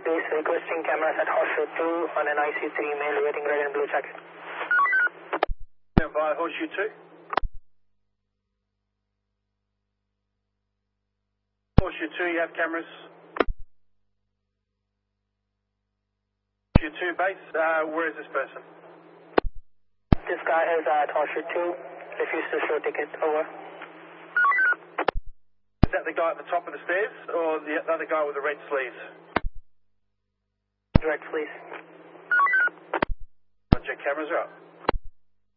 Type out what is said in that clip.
Base requesting cameras at Horseshoe 2 on an IC3 male wearing red and blue jacket. Stand by Horseshoe 2. Horseshoe 2, you have cameras. Horseshoe 2 base, where is this person? This guy is at Horseshoe 2, refused to show ticket, over. Is that the guy at the top of the stairs, or the other guy with the red sleeves? Red, please. Roger, cameras are up.